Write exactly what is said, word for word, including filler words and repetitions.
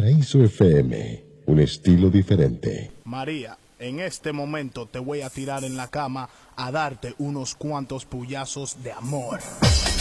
Paraíso F M, un estilo diferente. María, en este momento te voy a tirar en la cama a darte unos cuantos puyazos de amor.